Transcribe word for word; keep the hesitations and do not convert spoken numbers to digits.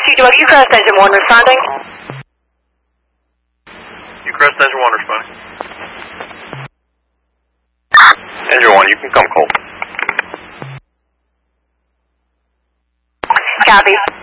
C W, you crest engine one responding. You crest engine one responding. Engine one, you can come cold. Copy.